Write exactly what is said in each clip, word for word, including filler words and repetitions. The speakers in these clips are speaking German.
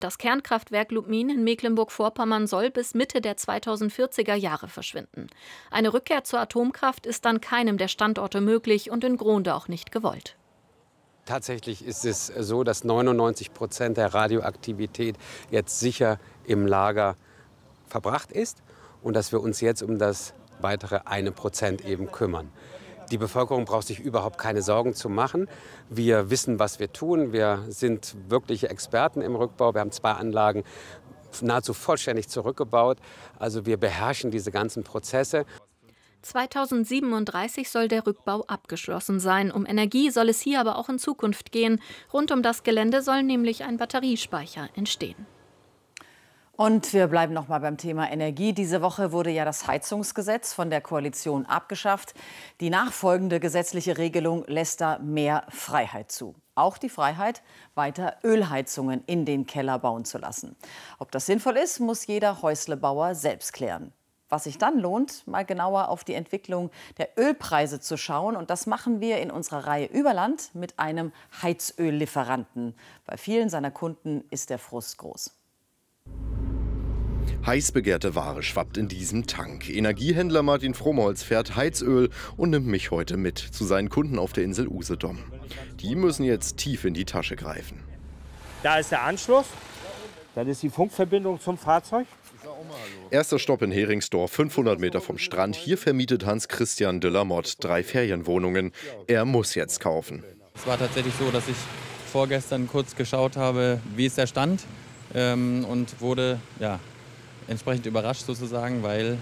Das Kernkraftwerk Lubmin in Mecklenburg-Vorpommern soll bis Mitte der zweitausendvierziger Jahre verschwinden. Eine Rückkehr zur Atomkraft ist an keinem der Standorte möglich und in Gronde auch nicht gewollt. Tatsächlich ist es so, dass neunundneunzig Prozent der Radioaktivität jetzt sicher im Lager verbracht ist und dass wir uns jetzt um das weitere eine Prozent eben kümmern. Die Bevölkerung braucht sich überhaupt keine Sorgen zu machen. Wir wissen, was wir tun. Wir sind wirkliche Experten im Rückbau. Wir haben zwei Anlagen nahezu vollständig zurückgebaut. Also wir beherrschen diese ganzen Prozesse. zweitausendsiebenunddreißig soll der Rückbau abgeschlossen sein. Um Energie soll es hier aber auch in Zukunft gehen. Rund um das Gelände soll nämlich ein Batteriespeicher entstehen. Und wir bleiben noch mal beim Thema Energie. Diese Woche wurde ja das Heizungsgesetz von der Koalition abgeschafft. Die nachfolgende gesetzliche Regelung lässt da mehr Freiheit zu. Auch die Freiheit, weiter Ölheizungen in den Keller bauen zu lassen. Ob das sinnvoll ist, muss jeder Häuslebauer selbst klären. Was sich dann lohnt, mal genauer auf die Entwicklung der Ölpreise zu schauen. Und das machen wir in unserer Reihe Überland mit einem Heizöllieferanten. Bei vielen seiner Kunden ist der Frust groß. Heiß begehrte Ware schwappt in diesem Tank. Energiehändler Martin Frommholz fährt Heizöl und nimmt mich heute mit zu seinen Kunden auf der Insel Usedom. Die müssen jetzt tief in die Tasche greifen. Da ist der Anschluss, das ist die Funkverbindung zum Fahrzeug. Erster Stopp in Heringsdorf, fünfhundert Meter vom Strand. Hier vermietet Hans-Christian de la Motte drei Ferienwohnungen. Er muss jetzt kaufen. Es war tatsächlich so, dass ich vorgestern kurz geschaut habe, wie ist der Stand, ähm, und wurde ja, entsprechend überrascht sozusagen, weil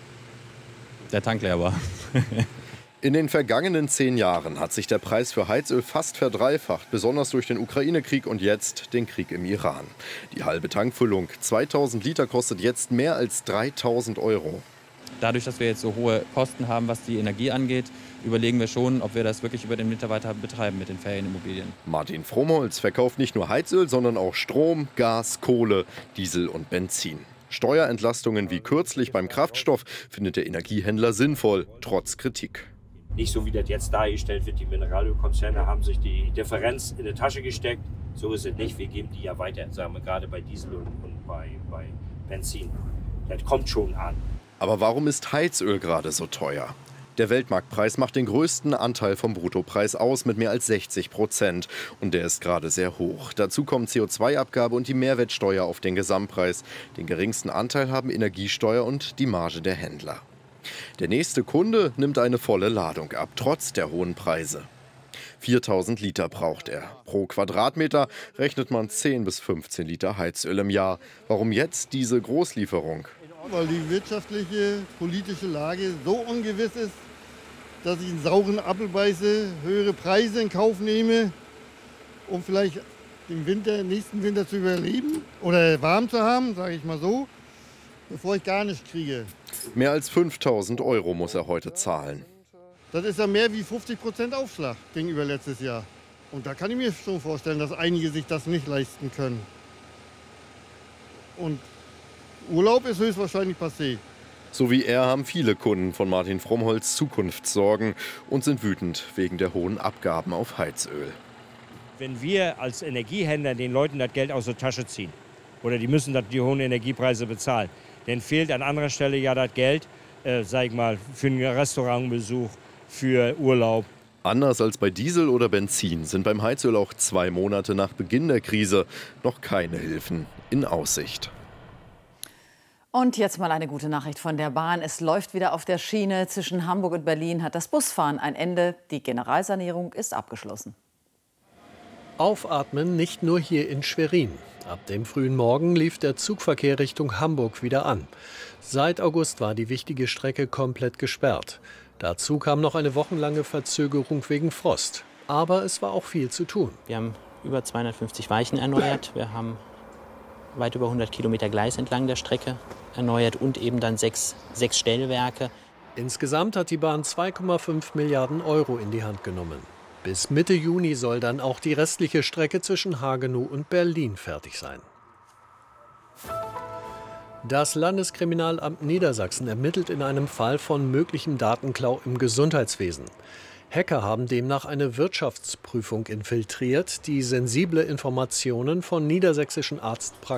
der Tank leer war. In den vergangenen zehn Jahren hat sich der Preis für Heizöl fast verdreifacht, besonders durch den Ukraine-Krieg und jetzt den Krieg im Iran. Die halbe Tankfüllung, zweitausend Liter, kostet jetzt mehr als dreitausend Euro. Dadurch, dass wir jetzt so hohe Kosten haben, was die Energie angeht, überlegen wir schon, ob wir das wirklich über den Winter weiter betreiben mit den Ferienimmobilien. Martin Frommholz verkauft nicht nur Heizöl, sondern auch Strom, Gas, Kohle, Diesel und Benzin. Steuerentlastungen wie kürzlich beim Kraftstoff findet der Energiehändler sinnvoll, trotz Kritik. Nicht so, wie das jetzt dargestellt wird. Die Mineralölkonzerne haben sich die Differenz in die Tasche gesteckt. So ist es nicht. Wir geben die ja weiter, sagen wir gerade bei Diesel und, und bei, bei Benzin. Das kommt schon an. Aber warum ist Heizöl gerade so teuer? Der Weltmarktpreis macht den größten Anteil vom Bruttopreis aus mit mehr als sechzig Prozent. Und der ist gerade sehr hoch. Dazu kommen C O zwei Abgabe und die Mehrwertsteuer auf den Gesamtpreis. Den geringsten Anteil haben Energiesteuer und die Marge der Händler. Der nächste Kunde nimmt eine volle Ladung ab, trotz der hohen Preise. viertausend Liter braucht er. Pro Quadratmeter rechnet man zehn bis fünfzehn Liter Heizöl im Jahr. Warum jetzt diese Großlieferung? Weil die wirtschaftliche, politische Lage so ungewiss ist, dass ich einen sauren Apfel beiße, höhere Preise in Kauf nehme, um vielleicht den Winter, nächsten Winter zu überleben oder warm zu haben, sage ich mal so, bevor ich gar nichts kriege. Mehr als fünftausend Euro muss er heute zahlen. Das ist ja mehr wie fünfzig Prozent Aufschlag gegenüber letztes Jahr. Und da kann ich mir schon vorstellen, dass einige sich das nicht leisten können. Und Urlaub ist höchstwahrscheinlich passé. So wie er haben viele Kunden von Martin Frommholz Zukunftssorgen und sind wütend wegen der hohen Abgaben auf Heizöl. Wenn wir als Energiehändler den Leuten das Geld aus der Tasche ziehen oder die müssen die hohen Energiepreise bezahlen, dann fehlt an anderer Stelle ja das Geld, äh, sag ich mal, für einen Restaurantbesuch, für Urlaub. Anders als bei Diesel oder Benzin sind beim Heizöl auch zwei Monate nach Beginn der Krise noch keine Hilfen in Aussicht. Und jetzt mal eine gute Nachricht von der Bahn. Es läuft wieder auf der Schiene. Zwischen Hamburg und Berlin hat das Busfahren ein Ende. Die Generalsanierung ist abgeschlossen. Aufatmen nicht nur hier in Schwerin. Ab dem frühen Morgen lief der Zugverkehr Richtung Hamburg wieder an. Seit August war die wichtige Strecke komplett gesperrt. Dazu kam noch eine wochenlange Verzögerung wegen Frost. Aber es war auch viel zu tun. Wir haben über zweihundertfünfzig Weichen erneuert. Wir haben weit über hundert Kilometer Gleis entlang der Strecke erneuert und eben dann sechs, sechs Stellwerke. Insgesamt hat die Bahn zwei Komma fünf Milliarden Euro in die Hand genommen. Bis Mitte Juni soll dann auch die restliche Strecke zwischen Hagenow und Berlin fertig sein. Das Landeskriminalamt Niedersachsen ermittelt in einem Fall von möglichem Datenklau im Gesundheitswesen. Hacker haben demnach eine Wirtschaftsprüfung infiltriert, die sensible Informationen von niedersächsischen Arztpraxen